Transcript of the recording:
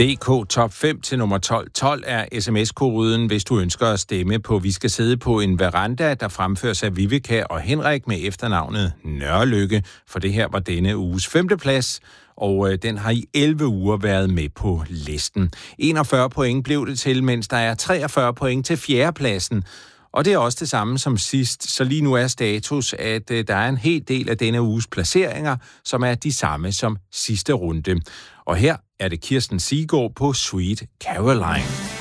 DK Top 5 til nummer 1212 er sms-koden, hvis du ønsker at stemme på Vi skal sidde på en veranda, der fremføres af Vivica og Henrik med efternavnet Nørrelykke, for det her var denne uges 5. plads, og den har i 11 uger været med på listen. 41 point blev det til, mens der er 43 point til 4. pladsen. Og det er også det samme som sidst, så lige nu er status, at der er en hel del af denne uges placeringer, som er de samme som sidste runde. Og her er det Kirsten Siggaard på Sweet Caroline.